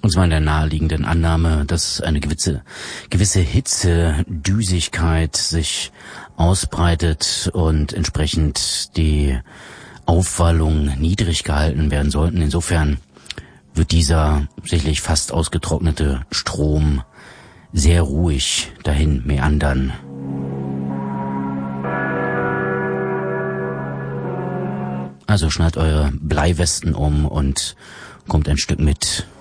Und zwar in der naheliegenden Annahme, dass eine gewisse Hitze, Düsigkeit sich ausbreitet und entsprechend die Aufwallungen niedrig gehalten werden sollten. Insofern wird dieser sicherlich fast ausgetrocknete Strom sehr ruhig dahin meandern. Also schnallt eure Bleiwesten um und kommt ein Stück mit